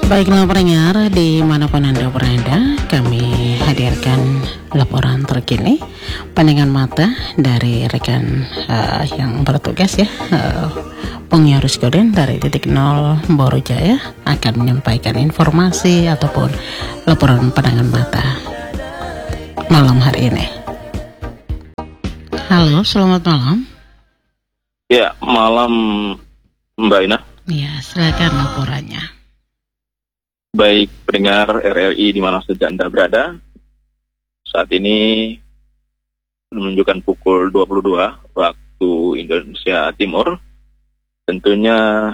Baiklah pendengar, dimanapun Anda berada, kami hadirkan laporan terkini pandangan mata dari rekan yang bertugas ya, Pengurus Koden dari Titik Nol Borujaya akan menyampaikan informasi ataupun laporan pandangan mata malam hari ini. Halo, selamat malam. Ya, malam Mbak Ina. Ya, silakan laporannya. Baik pendengar RRI di mana saja Anda berada, saat ini menunjukkan pukul 22 waktu Indonesia Timur. Tentunya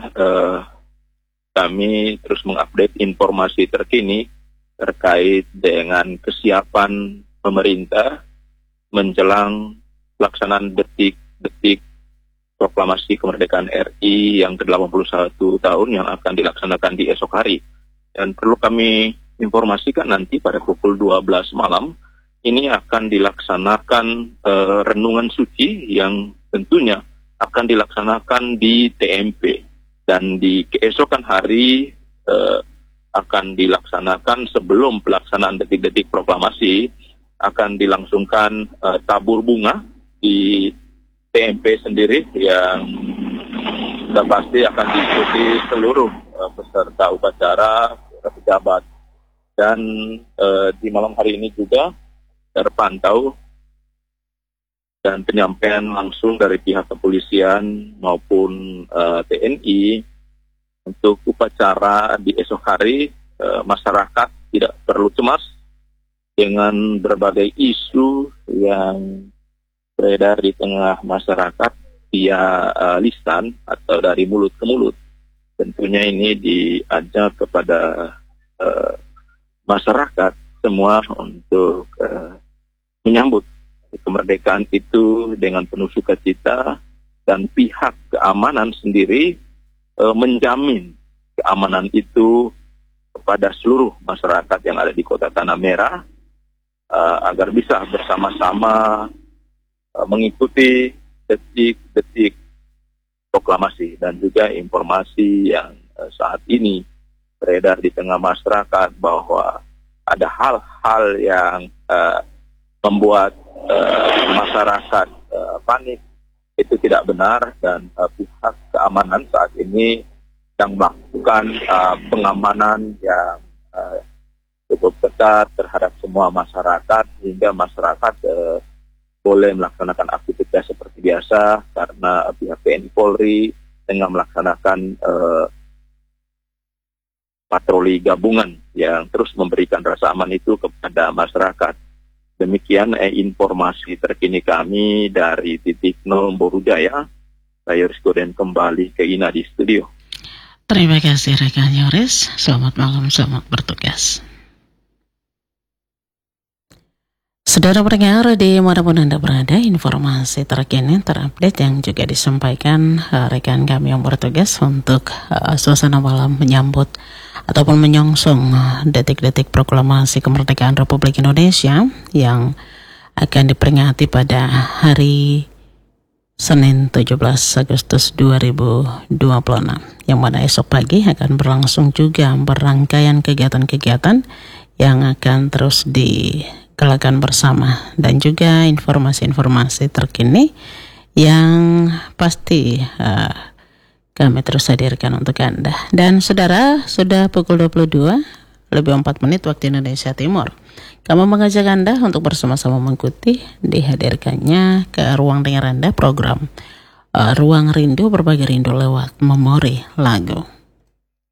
kami terus mengupdate informasi terkini terkait dengan kesiapan pemerintah menjelang pelaksanaan detik-detik proklamasi kemerdekaan RI yang ke-81 tahun yang akan dilaksanakan di esok hari. Dan perlu kami informasikan nanti pada pukul 12 malam ini akan dilaksanakan renungan suci yang tentunya akan dilaksanakan di TMP. Dan di keesokan hari akan dilaksanakan sebelum pelaksanaan detik-detik proklamasi akan dilangsungkan tabur bunga di TMP sendiri yang sudah pasti akan diikuti seluruh peserta upacara, pejabat. Dan di malam hari ini juga terpantau dan penyampaian langsung dari pihak kepolisian maupun TNI untuk upacara di esok hari. Masyarakat tidak perlu cemas dengan berbagai isu yang beredar di tengah masyarakat via lisan atau dari mulut ke mulut. Tentunya ini diajak kepada masyarakat semua untuk menyambut kemerdekaan itu dengan penuh sukacita, dan pihak keamanan sendiri menjamin keamanan itu kepada seluruh masyarakat yang ada di Kota Tanah Merah agar bisa bersama-sama mengikuti detik-detik proklamasi. Dan juga informasi yang saat ini beredar di tengah masyarakat bahwa ada hal-hal yang membuat masyarakat panik, itu tidak benar. Dan pihak keamanan saat ini yang melakukan pengamanan yang cukup ketat terhadap semua masyarakat hingga masyarakat boleh melaksanakan aktivitas seperti biasa, karena pihak TNI Polri tengah melaksanakan patroli gabungan yang terus memberikan rasa aman itu kepada masyarakat. Demikian informasi terkini kami dari Titik Nol Borujaya. Saya Yoris Koden kembali ke Ina di studio. Terima kasih rekan Yoris. Selamat malam, selamat bertugas. Saudara pendengar, dimanapun Anda berada, informasi terkini terupdate yang juga disampaikan rekan kami yang bertugas untuk suasana malam menyambut ataupun menyongsong detik-detik proklamasi kemerdekaan Republik Indonesia yang akan diperingati pada hari Senin 17 Agustus 2026, yang mana esok pagi akan berlangsung juga berangkaian kegiatan-kegiatan yang akan terus digalakan bersama, dan juga informasi-informasi terkini yang pasti kami terus hadirkan untuk Anda. Dan saudara, sudah pukul 22 lebih 4 menit waktu Indonesia Timur. Kami mengajak Anda untuk bersama-sama mengikuti dihadirkannya ke ruang dengar Anda program Ruang Rindu, berbagi rindu lewat memori lagu.